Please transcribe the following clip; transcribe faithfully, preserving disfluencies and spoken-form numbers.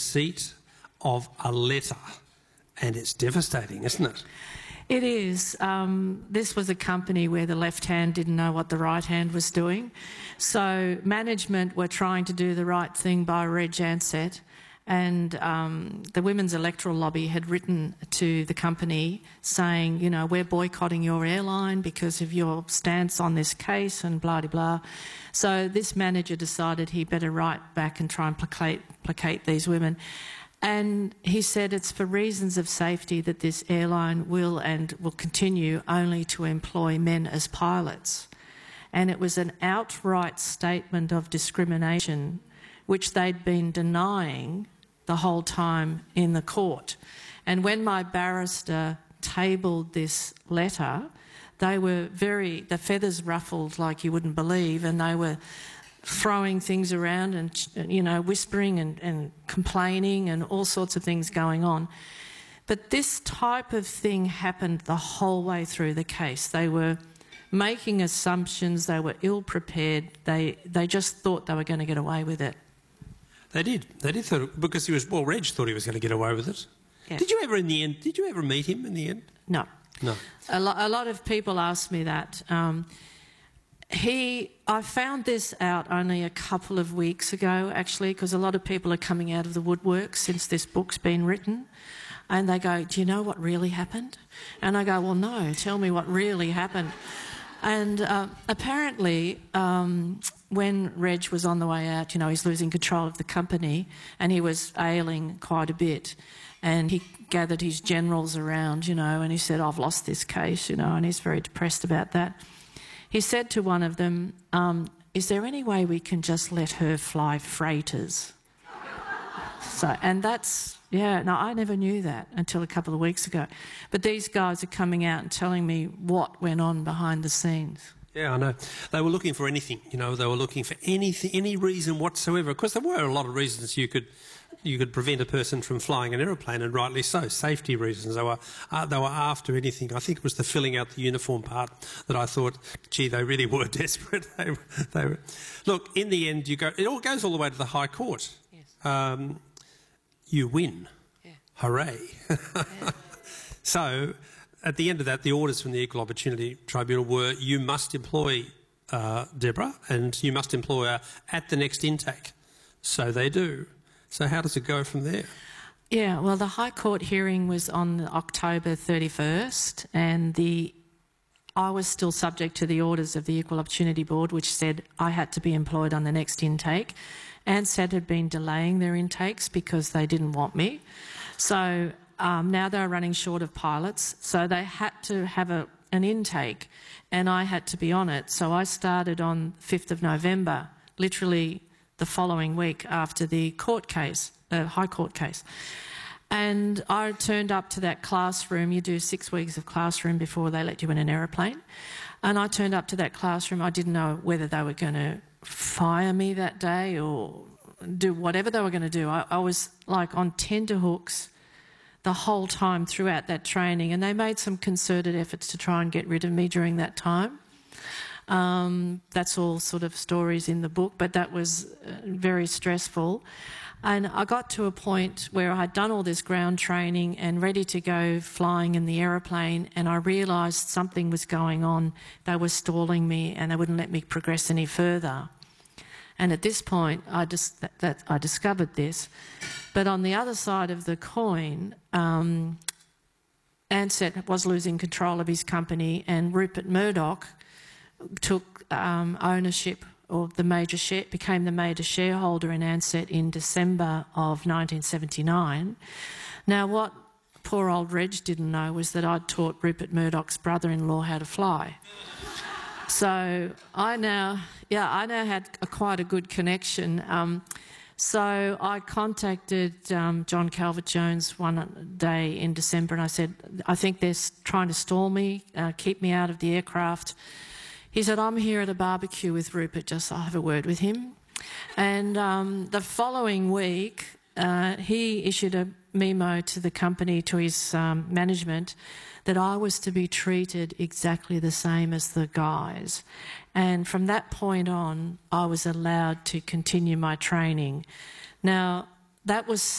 receipt of a letter, and it's devastating, isn't it? It is. Um, this was a company where the left hand didn't know what the right hand was doing. So management were trying to do the right thing by Reg Ansett, and um, the Women's Electoral Lobby had written to the company saying, you know, we're boycotting your airline because of your stance on this case and blah, blah, blah. So this manager decided he better write back and try and placate, placate these women. And he said it's for reasons of safety that this airline will and will continue only to employ men as pilots. And it was an outright statement of discrimination which they'd been denying the whole time in the court. And when my barrister tabled this letter, they were very, the feathers ruffled like you wouldn't believe, and they were throwing things around and, you know, whispering and, and complaining and all sorts of things going on. But this type of thing happened the whole way through the case. They were making assumptions, they were ill-prepared, they, they just thought they were going to get away with it. They did. They did, thought, because he was, well, Reg thought he was going to get away with it. Yeah. Did you ever, in the end, did you ever meet him in the end? No. No. A, lo a lot of people ask me that. Um, he, I found this out only a couple of weeks ago, actually, because a lot of people are coming out of the woodwork since this book's been written. And they go, do you know what really happened? And I go, well, no, tell me what really happened. And uh, apparently, um, when Reg was on the way out, you know, he's losing control of the company and he was ailing quite a bit. And he gathered his generals around, you know, and he said, I've lost this case, you know, and he's very depressed about that. He said to one of them, um, is there any way we can just let her fly freighters? So, and that's, yeah, no, I never knew that until a couple of weeks ago. But these guys are coming out and telling me what went on behind the scenes. Yeah, I know. They were looking for anything, you know, they were looking for anything, any reason whatsoever. Of course, there were a lot of reasons you could you could prevent a person from flying an aeroplane, and rightly so, safety reasons. They were, uh, they were after anything. I think it was the filling out the uniform part that I thought, gee, they really were desperate. they, they were. Look, in the end, you go, it all goes all the way to the High Court. Yes. Um, you win. Yeah. Hooray. Yeah. So, at the end of that, the orders from the Equal Opportunity Tribunal were you must employ uh, Deborah and you must employ her at the next intake. So they do. So how does it go from there? Yeah, well, the High Court hearing was on October thirty-first, and the I was still subject to the orders of the Equal Opportunity Board, which said I had to be employed on the next intake. Ansett had been delaying their intakes because they didn't want me. So um, now they're running short of pilots, so they had to have a, an intake, and I had to be on it. So I started on fifth of November, literally the following week after the court case, uh, High Court case. And I turned up to that classroom. You do six weeks of classroom before they let you in an aeroplane. And I turned up to that classroom. I didn't know whether they were going to fire me that day or do whatever they were going to do. I, I was like on tenterhooks the whole time throughout that training, and they made some concerted efforts to try and get rid of me during that time. Um, that's all sort of stories in the book, but that was uh, very stressful. And I got to a point where I had done all this ground training and ready to go flying in the aeroplane, and I realised something was going on. They were stalling me and they wouldn't let me progress any further. And at this point, I, dis that, that I discovered this. But on the other side of the coin, um, Ansett was losing control of his company, and Rupert Murdoch took um, ownership or the major share, became the major shareholder in Ansett in December of nineteen seventy-nine. Now, what poor old Reg didn't know was that I'd taught Rupert Murdoch's brother-in-law how to fly. So I now, yeah, I now had a, quite a good connection. Um, so I contacted um, John Calvert-Jones one day in December, and I said, I think they're trying to stall me, uh, keep me out of the aircraft. He said, I'm here at a barbecue with Rupert, just I'll have a word with him. And um, the following week, uh, he issued a memo to the company, to his um, management, that I was to be treated exactly the same as the guys. And from that point on, I was allowed to continue my training. Now, that was